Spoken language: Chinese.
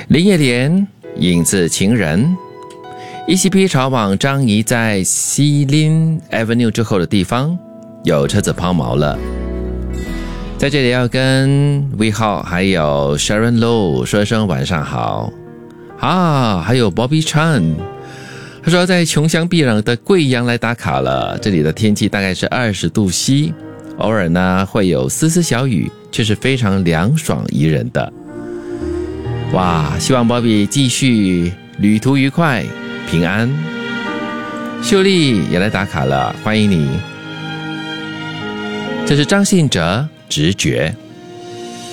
林业莲，影子情人。ECP 潮往张仪在西林 Avenue 之后的地方有车子抛锚了，在这里要跟 We 浩还有 Sharon Low 说声晚上好啊，还有 Bobby Chan， 他说在穷乡僻壤的贵阳来打卡了，这里的天气大概是20度西，偶尔呢会有丝丝小雨，却是非常凉爽宜人的。哇，希望 Bobby 继续旅途愉快平安。秀丽也来打卡了，欢迎你。这是张信哲直觉。